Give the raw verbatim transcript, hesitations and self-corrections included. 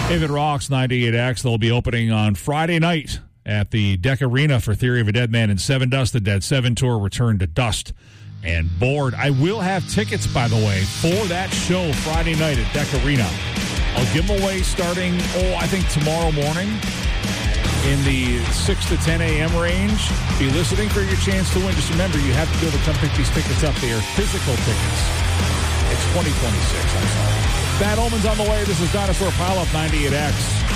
If It Rocks ninety-eight X, they'll be opening on Friday night at the Deck Arena for Theory of a Dead Man and Seven Dust. The Dead seven tour, Return to Dust and Bored. I will have tickets, by the way, for that show Friday night at Deck Arena. I'll give them away starting, oh, I think tomorrow morning in the six to ten a.m. range. Be listening for your chance to win. Just remember, you have to be able to come pick these tickets up. They are physical tickets. It's twenty twenty-six, I'm sorry. Bad Omens on the way. This is Dinosaur Pileup ninety-eight X.